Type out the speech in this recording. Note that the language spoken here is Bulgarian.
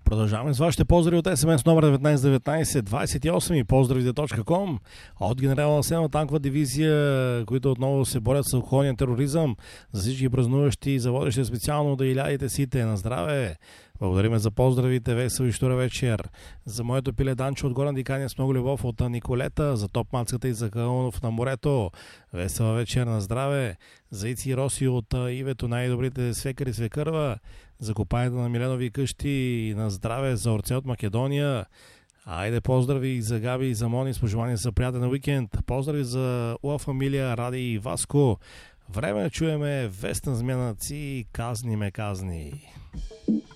Продължаваме с вашите поздрави от СМС номер 1919 28 и поздравите.com от генерална Северна танкова дивизия, които отново се борят с алкохолния тероризъм. За всички празнуващи и заводещи специално да иляете сите на здраве. Благодариме за поздравите, весел и штура вечер. За моето пиле Данчо от Горна Дикания с много любов от Николета, за топ мацката и за Калунов на морето. Весела вечер на здраве. За Ици и Роси от Ивето, най-добрите свекари свекърва. За копаенето на Миленови къщи на здраве, за Орце от Македония. Айде поздрави и за Габи и за Мони с пожелания за приятен уикенд. Поздрави за Уа фамилия Ради и Васко. Време да чуеме вестна змяна ци казни ме казни.